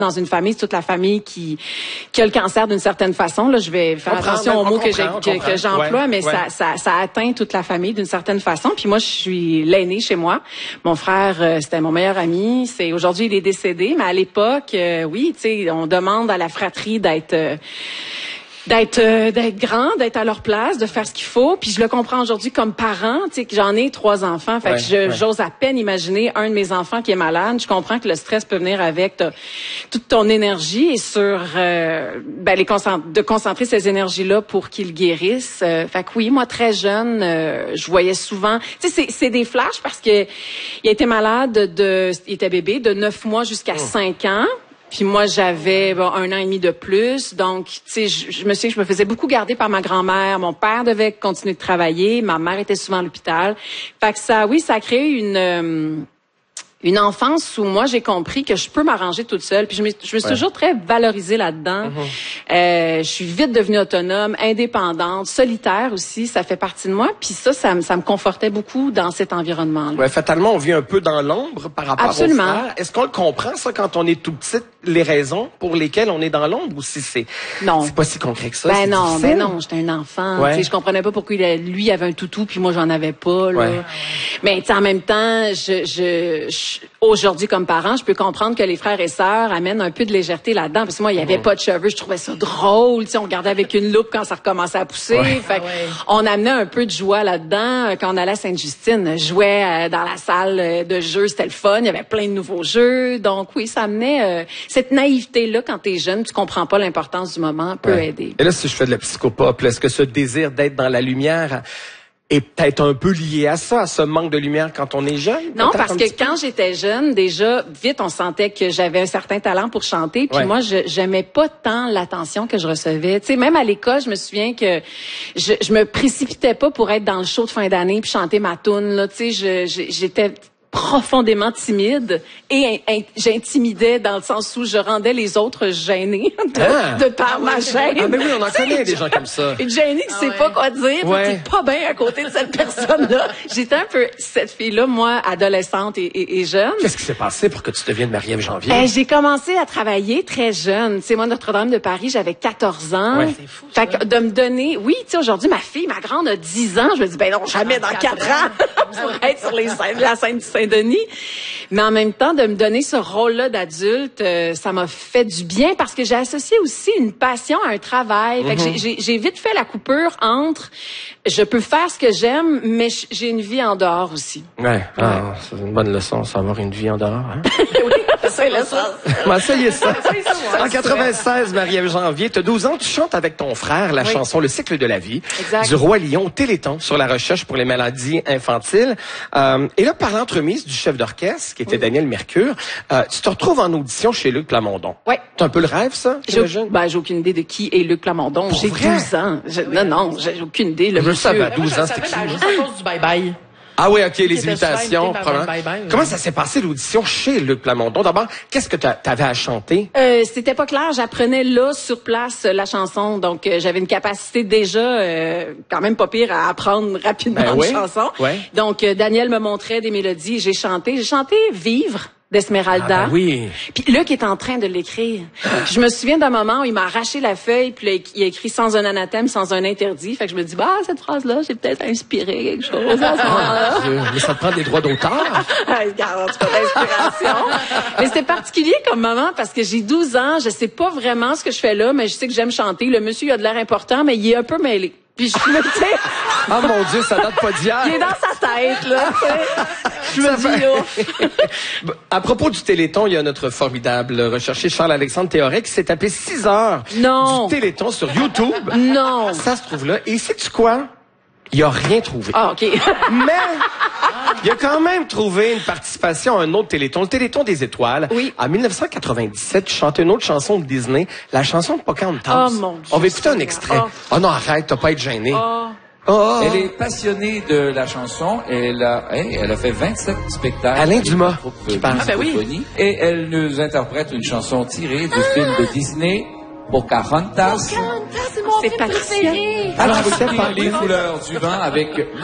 dans une famille, c'est toute la famille qui a le cancer d'une certaine façon. Là, je vais faire attention aux mots que j'emploie, mais ça atteint toute la famille d'une certaine façon. Puis moi, je suis l'aînée chez moi. Mon frère, c'était mon meilleur ami. Aujourd'hui, il est décédé, mais à l'époque, oui, tu sais, on demande à la fratrie d'être grand, d'être à leur place, de faire ce qu'il faut. Puis je le comprends aujourd'hui comme parent, tu sais, que j'en ai 3 enfants. Fait que j'ose à peine imaginer un de mes enfants qui est malade. Je comprends que le stress peut venir avec toute ton énergie et sur de concentrer ces énergies-là pour qu'il guérisse. Fait que oui, moi très jeune, je voyais souvent, tu sais, c'est des flashs parce que il a été malade il était bébé de 9 mois jusqu'à 5 ans. Puis moi, j'avais 1 an et demi de plus. Donc, tu sais, je me faisais beaucoup garder par ma grand-mère. Mon père devait continuer de travailler. Ma mère était souvent à l'hôpital. Fait que ça a créé une enfance où moi, j'ai compris que je peux m'arranger toute seule. Puis je me suis toujours très valorisée là-dedans. Je suis vite devenue autonome, indépendante, solitaire aussi. Ça fait partie de moi. Puis ça me confortait beaucoup dans cet environnement-là. Ouais, fatalement, on vit un peu dans l'ombre par rapport aux frères. Est-ce qu'on le comprend, ça, quand on est tout petit, les raisons pour lesquelles on est dans l'ombre, ou si c'est pas si concret que ça? Ben non, j'étais un enfant. Ouais. Je comprenais pas pourquoi lui avait un toutou puis moi j'en avais pas. Là. Ouais. Mais en même temps, aujourd'hui, comme parent, je peux comprendre que les frères et sœurs amènent un peu de légèreté là-dedans. Parce que moi, il y avait pas de cheveux. Je trouvais ça drôle. On regardait avec une loupe quand ça recommençait à pousser. Fait on amenait un peu de joie là-dedans. Quand on allait à Sainte-Justine, je jouais dans la salle de jeux. C'était le fun. Il y avait plein de nouveaux jeux. Donc oui, ça amenait cette naïveté-là quand t'es jeune. Tu comprends pas l'importance du moment. Peut aider. Et là, si je fais de la psychopop, est-ce que ce désir d'être dans la lumière est peut-être un peu lié à ça, à ce manque de lumière quand on est jeune? Non, parce que quand j'étais jeune, déjà, vite, on sentait que j'avais un certain talent pour chanter. Puis moi, j'aimais pas tant l'attention que je recevais. Tu sais, même à l'école, je me souviens que je me précipitais pas pour être dans le show de fin d'année puis chanter ma toune. Là, tu sais, j'étais profondément timide et j'intimidais dans le sens où je rendais les autres gênés de par ma gêne. Ah, mais oui, on en connaît des gens comme ça. Une gênée qui sait pas quoi dire, qui est pas bien à côté de cette personne-là. J'étais un peu cette fille-là, moi, adolescente et jeune. Qu'est-ce qui s'est passé pour que tu deviennes Marie-Ève Janvier? J'ai commencé à travailler très jeune. Tu sais, moi, Notre-Dame de Paris, j'avais 14 ans. Ouais. C'est fou, ça. Fait que de me donner, tu sais, aujourd'hui, ma grande a 10 ans. Je me dis, ben non, jamais dans 4 ans pour être sur la scène du Saint-Denis. Mais en même temps, de me donner ce rôle-là d'adulte, ça m'a fait du bien parce que j'ai associé aussi une passion à un travail. Fait que j'ai vite fait la coupure entre je peux faire ce que j'aime, mais j'ai une vie en dehors aussi. C'est une bonne leçon, ça, avoir une vie en dehors. Hein? Oui, c'est la ça. Ça y est, ça. En 96, Marie-Ève Janvier, tu as 12 ans, tu chantes avec ton frère la chanson Le cycle de la vie du Roi Lion, Téléthon, sur la recherche pour les maladies infantiles. Et là, par l'entremise du chef d'orchestre, qui était Daniel Mercure, tu te retrouves en audition chez Luc Plamondon. Oui. C'est un peu le rêve, ça, j'imagine? J'ai aucune idée de qui est Luc Plamondon. J'ai 12 ans. Non, j'ai aucune idée. Je savais à 12 ans, c'était qui? Juste à cause du bye-bye. Ah oui, OK, les imitations. Comment ça s'est passé, l'audition chez Luc Plamondon? D'abord, qu'est-ce que t'avais à chanter? C'était pas clair. J'apprenais là, sur place, la chanson. Donc, j'avais une capacité déjà quand même pas pire à apprendre rapidement une chanson. Ouais. Donc, Daniel me montrait des mélodies. J'ai chanté Vivre d'Esmeralda. Oui. Puis Luc est en train de l'écrire. Je me souviens d'un moment où il m'a arraché la feuille, puis là, il a écrit sans un anathème, sans un interdit. Fait que je me dis, cette phrase-là, j'ai peut-être inspiré quelque chose à ce moment-là. Mais ça te prend des droits d'auteur? Regarde, tu pas d'inspiration. Mais c'était particulier comme moment parce que j'ai 12 ans, je sais pas vraiment ce que je fais là, mais je sais que j'aime chanter. Le monsieur, il a de l'air important, mais il est un peu mêlé. Puis je me dis... Ah mon Dieu, ça date pas d'hier. Il est dans sa tête, là. Je me dis, À propos du Téléthon, il y a notre formidable recherché Charles-Alexandre Théoret qui s'est tapé 6 heures du Téléthon sur YouTube. Non. Ça se trouve là. Et sais-tu quoi? Il a rien trouvé. Ah, OK. Mais il a quand même trouvé une participation à un autre Téléthon, le Téléthon des étoiles. Oui. En 1997, tu chantais une autre chanson de Disney, la chanson de Pocahontas. Oh mon Dieu. On va écouter un extrait. Oh non, arrête, t'as pas à être gêné. Elle est passionnée de la chanson. Elle a fait 27 spectacles. Alain Dumas qui parle. Oui. Et elle nous interprète une chanson tirée du film de Disney, Pocahontas. C'est Patricia. Les couleurs du vent avec